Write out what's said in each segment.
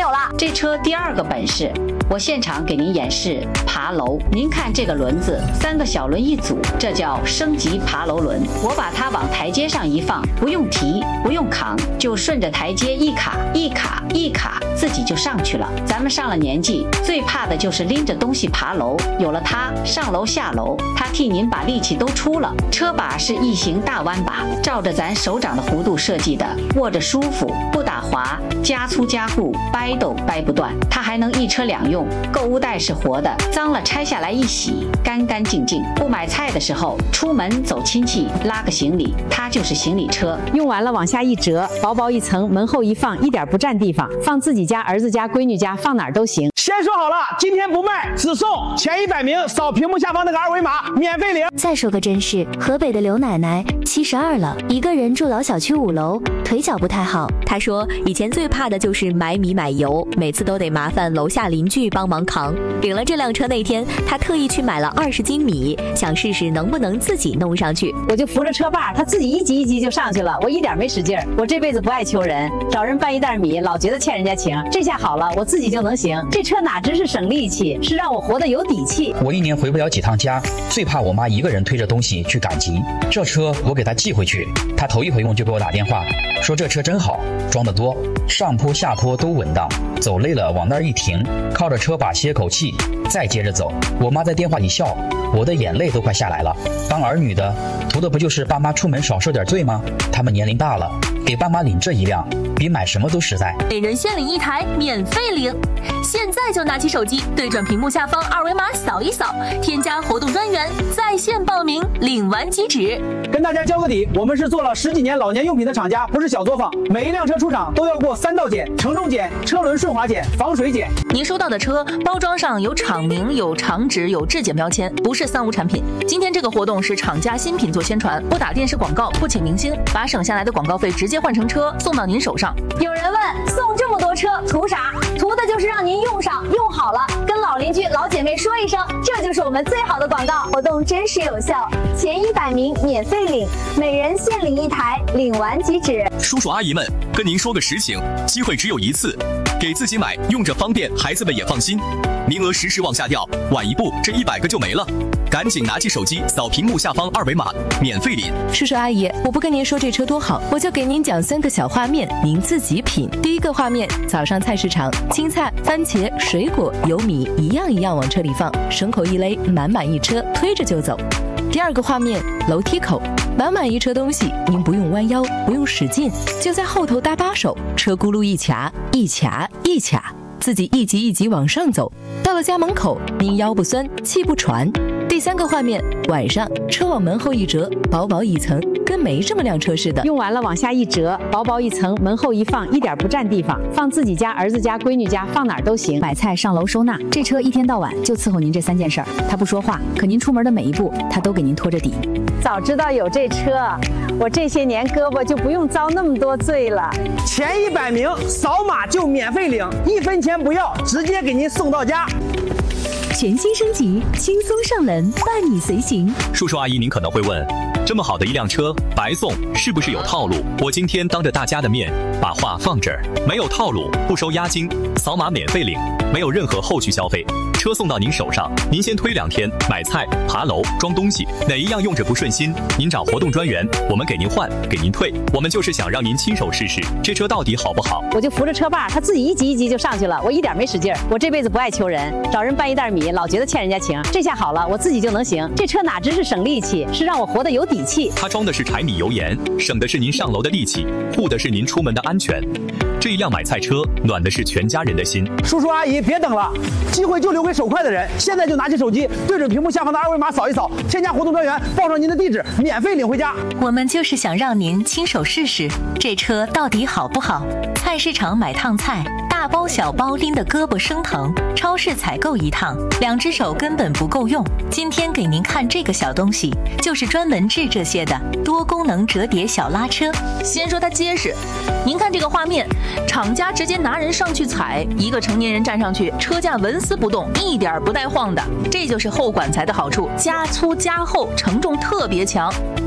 了。 这车第二个本事，我现场给您演示爬楼。您看这个轮子，3个小轮一组，这叫升级爬楼轮。我把它往台阶上一放，不用提，不用扛，就顺着台阶一卡一卡一卡，自己就上去了。咱们上了年纪，最怕的就是拎着东西爬楼。有了它，上楼下楼，它替您把力气都出了。车把是异形大弯把，照着咱手掌的弧度设计的，握着舒服，不打滑，加粗加固，掰都掰不断。它还能一车两用，购物袋是活的，脏了拆下来一洗，干干净净。不买菜的时候，出门走亲戚，拉个行李，它就是行李车。 用完了往下一折，薄薄一层，门后一放，一点不占地方，放自己家、儿子家、闺女家，放哪儿都行。 先说好了，今天不卖，只送前100名扫屏幕下方那个2维码，免费领。 再说个真事，河北的刘奶奶72了，一个人住老小区5楼，腿脚不太好。 她说以前最怕的就是买米买油，每次都得麻烦楼下邻居帮忙扛。领了这辆车那天，她特意去买了20斤米，想试试能不能自己弄上去。 我就扶着车把，他自己一级一级就上去了，我一点没使劲儿。我这辈子不爱求人，找人搬一袋米，老觉得欠人家情。这下好了，我自己就能行。这车哪只是省力气，是让我活得有底气。 我一年回不了几趟家，最怕我妈一个人推着东西去赶集。这车我给她寄回去，她头一回用就给我打电话，说这车真好，装得多，上坡下坡都稳当，走累了往那儿一停，靠着车把歇口气，再接着走。我妈在电话里笑，我的眼泪都快下来了。当儿女的，图的不就是爸妈出门少受点罪吗？他们年龄大了，给爸妈领这一辆，比买什么都实在。 每人限领1台，免费领。现在就拿起手机，对准屏幕下方2维码扫一扫，添加活动专员，在线报名，领完即止。 跟大家交个底，我们是做了10几年老年用品的厂家，不是小作坊。每一辆车出厂都要过3道检：承重检、车轮顺滑检、防水检。 您收到的车包装上有厂名、有厂址、有质检标签，不是3无产品。今天这个活动是厂家新品做宣传，不打电视广告，不请明星，把省下来的广告费直接换成车送到您手上。 有人问，送这么多车图啥？图的就是让您用上用好了，跟老邻居老姐妹说一声，这就是我们最好的广告。活动真实有效，前100名免费领，每人限领1台，领完即止。 叔叔阿姨们，跟您说个实情，机会只有一次，给自己买，用着方便，孩子们也放心。名额时往下掉，晚一步这100个就没了。赶紧拿起手机扫屏幕下方2维码，免费领。 叔叔阿姨，我不跟您说这车多好，我就给您讲3个小画面，您自己品。第一个画面，早上菜市场，青菜、番茄、水果、油米一样一样往车里放，绳口一勒，满满一车，推着就走。第二个画面，楼梯口，满满一车东西，您不用弯腰，不用使劲，就在后头搭把手，车轱辘一卡一卡一卡，自己一级一级往上走。到了家门口，您腰不酸，气不喘。第3个画面，晚上车往门后一折，薄薄一层，跟没这么辆车似的。 用完了往下一折，薄薄一层，门后一放，一点不占地方，放自己家、儿子家、闺女家，放哪儿都行。 买菜上楼收纳，这车一天到晚就伺候您这3件事儿。他不说话，可您出门的每一步，他都给您拖着底。 早知道有这车，我这些年胳膊就不用遭那么多罪了。 前100名扫码就免费领，1分钱不要，直接给您送到家。 全新升级，轻松上门，伴你随行。 叔叔阿姨，您可能会问，这么好的一辆车白送，是不是有套路？我今天当着大家的面把话放这儿，没有套路，不收押金，扫码免费领，没有任何后续消费。车送到您手上，您先推2天，买菜、爬楼、装东西，哪一样用着不顺心，您找活动专员，我们给您换，给您退。我们就是想让您亲手试试这车到底好不好。 我就扶着车把，他自己一级一级就上去了，我一点没使劲儿。我这辈子不爱求人，找人搬一袋米，老觉得欠人家情。这下好了，我自己就能行。这车哪只是省力气，是让我活得有底气。 它装的是柴米油盐，省的是您上楼的力气，护的是您出门的安全。这一辆买菜车暖的是全家人的心。 叔叔阿姨别等了，机会就留给手快的人。现在就拿起手机，对准屏幕下方的2维码扫一扫，添加活动专员，报上您的地址，免费领回家。 我们就是想让您亲手试试这车到底好不好。菜市场买趟菜，大包小包拎得胳膊生疼，超市采购一趟，2只手根本不够用。今天给您看这个小东西，就是专门治这些的多功能折叠小拉车。先说它结实，您看这个画面，厂家直接拿人上去踩，一个成年人站上去，车架纹丝不动，一点不带晃的。这就是后管材的好处，加粗加厚，承重特别强。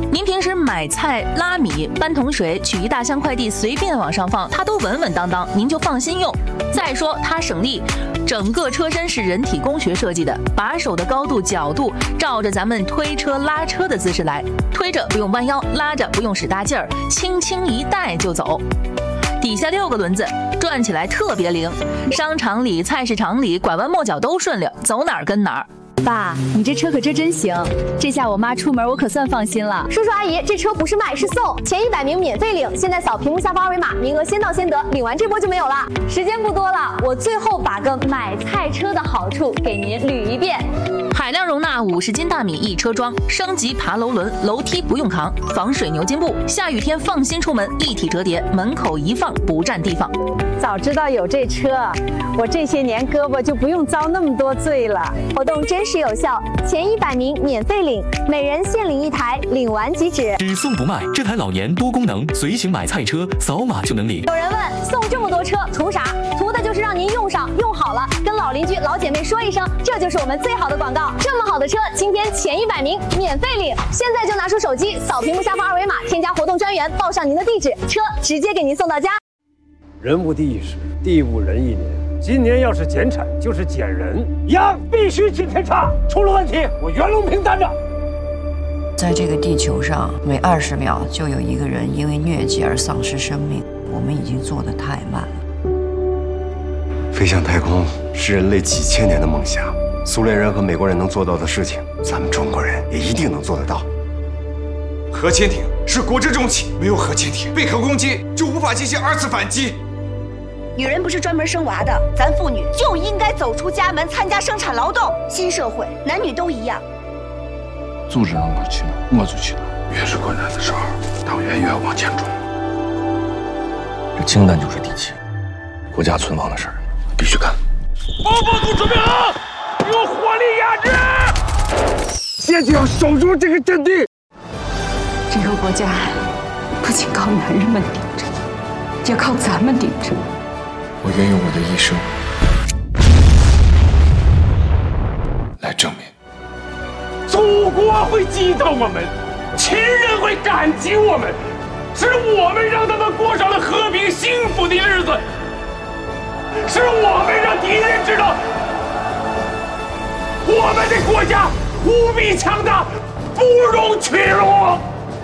您平时买菜、拉米、搬桶水、取一大箱快递，随便往上放，它都稳稳当当，您就放心用。再说它省力，整个车身是人体工学设计的，把手的高度、角度照着咱们推车、拉车的姿势来，推着不用弯腰，拉着不用使大劲儿，轻轻一带就走。底下6个轮子，转起来特别灵，商场里、菜市场里拐弯抹角都顺溜，走哪儿跟哪儿。 爸，你这车可真行，这下我妈出门我可算放心了。 叔叔阿姨，这车不是卖是送，前100名免费领，现在扫屏幕下方二维码，名额先到先得，领完这波就没有了。时间不多了，我最后把个买菜车的好处给您捋一遍。 海量容纳50斤大米一车装，升级爬楼轮，楼梯不用扛，防水牛筋布，下雨天放心出门，一体折叠，门口一放不占地方。 早知道有这车，我这些年胳膊就不用遭那么多罪了。 活动真实有效，前100名免费领，每人限领1台，领完即止。 只送不卖，这台老年多功能随行买菜车，扫码就能领。 有人问，送这么多车图啥？图的就是让您用上用好了，跟老邻居老姐妹说一声，这就是我们最好的广告。这么好的车，今天前100名免费领，现在就拿出手机扫屏幕下方二维码，添加活动专员，报上您的地址，车直接给您送到家。 人无地一时，地无人一年。今年要是减产，就是减人。羊必须今天查，出了问题我袁隆平担着。 在这个地球上，每20秒就有1个人因为疟疾而丧失生命，我们已经做得太慢了。 飞向太空是人类几千年的梦想，苏联人和美国人能做到的事情，咱们中国人也一定能做得到。 核潜艇是国之重器，没有核潜艇，被核攻击就无法进行2次反击。 女人不是专门生娃的，咱妇女就应该走出家门，参加生产劳动。新社会，男女都一样。 组织让我去哪，我就去哪。越是困难的时候，党员越要往前冲。这氢弹就是底气，国家存亡的事儿必须干。 报告组准备好，用火力压制。现在要守住这个阵地。 这个国家不仅靠男人们顶着，也靠咱们顶着。 我愿用我的一生来证明， 祖国会记得我们，亲人会感激我们，是我们让他们过上了和平幸福的日子，是我们让敌人知道，我们的国家无比强大，不容屈辱。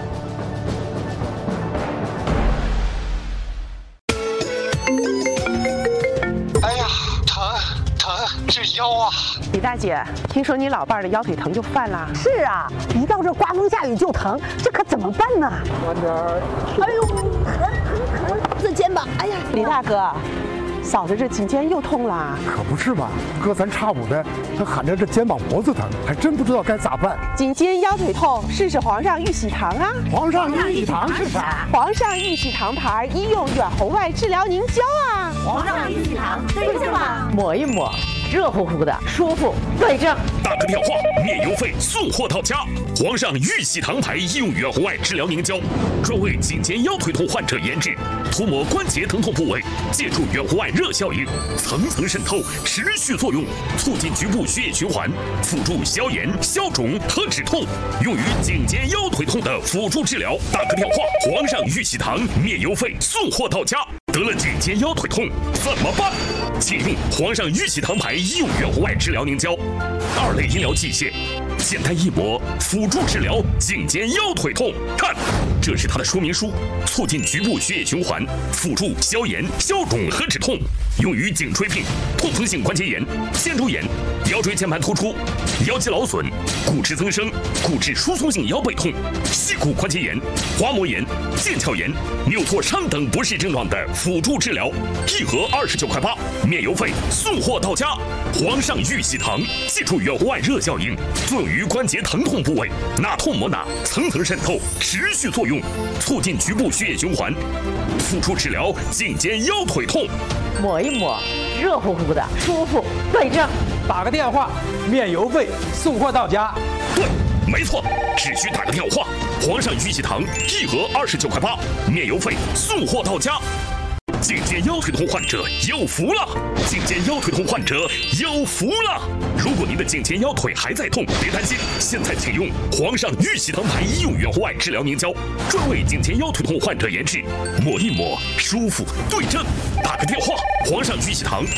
这腰啊！ 李大姐，听说你老伴儿的腰腿疼就犯了。 是啊，一到这刮风下雨就疼，这可怎么办呢？ 慢点儿。 哎呦，疼！这肩膀，哎呀！ 李大哥，嫂子这颈肩又痛了。 可不是嘛，隔三差五的，他喊着这肩膀脖子疼，还真不知道该咋办。 颈肩腰腿痛，试试皇上玉玺堂啊！ 皇上玉玺堂是啥？ 皇上玉玺堂牌医用远红外治疗凝胶啊！ 皇上玉玺堂对症吧？ 抹一抹。热乎乎的，舒服，对症。 打个电话，免邮费送货到家。皇上玉玺堂牌医用远红外治疗凝胶，专为颈肩腰腿痛患者研制，涂抹关节疼痛部位，借助远红外热效应，层层渗透，持续作用，促进局部血液循环，辅助消炎、消肿和止痛，用于颈肩腰腿痛的辅助治疗。打个电话，皇上玉玺堂免邮费送货到家。得了颈肩腰腿痛怎么办？请用皇上玉玺堂牌医用远红外治疗凝胶，2类医疗器械，简单一抹，辅助治疗颈肩腰腿痛。看，这是它的说明书，促进局部血液循环，辅助消炎、消肿和止痛，用于颈椎病、痛风性关节炎、肩周炎、腰椎间盘突出、腰肌劳损、骨质增生、骨质疏松性腰背痛、膝骨关节炎、滑膜炎、腱鞘炎、扭挫伤等不适症状的辅助治疗，1盒29块8，免邮费送货到家。皇上玉玺堂借助远红外热效应，作用于关节疼痛部位，哪痛抹哪，层层渗透，持续作用，促进局部血液循环，辅助治疗颈肩腰腿痛。 抹一抹，热乎乎的，舒服，对症。 打个电话，免邮费送货到家。 对，没错，只需打个电话。皇上玉玺堂1盒29块8，免邮费送货到家。 颈肩腰腿痛患者有福了！颈肩腰腿痛患者有福了！如果您的颈肩腰腿还在痛，别担心，现在请用皇上玉玺堂牌医用远红外治疗凝胶，专为颈肩腰腿痛患者研制，抹一抹舒服对症。打个电话，皇上玉玺堂